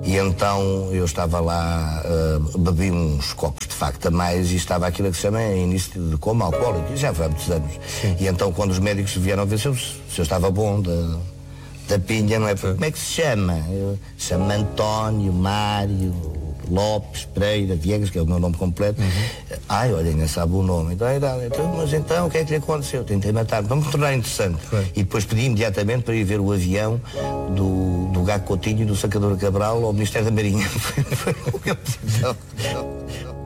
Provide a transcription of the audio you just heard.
E então eu estava lá, bebi uns copos de facto a mais e estava aquilo que se chama início de coma alcoólico, já foi há muitos anos. Sim. E então quando os médicos vieram ver se eu estava bom da pinha, não é? Como é que se chama? Chama António Mário Lopes Pereira Viegas, que é o meu nome completo. Ai, olha, ainda sabe o nome. Mas então, o que é que lhe aconteceu? Tentei matar, para me tornar interessante. E depois pedi imediatamente para ir ver o avião do Gago Coutinho e do Sacador Cabral ao Ministério da Marinha. Foi o que eu pedi.